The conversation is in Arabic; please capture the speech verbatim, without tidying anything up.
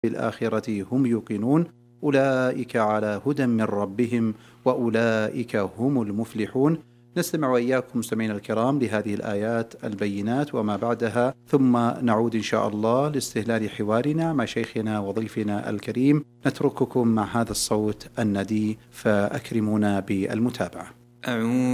بالآخرة هم يوقنون أولئك على هدى من ربهم وأولئك هم المفلحون. نستمع وإياكم مستمعينا الكرام لهذه الآيات البينات وما بعدها، ثم نعود إن شاء الله لاستهلال حوارنا مع شيخنا وضيفنا الكريم. نترككم مع هذا الصوت الندي فأكرمونا بالمتابعة. أعوذ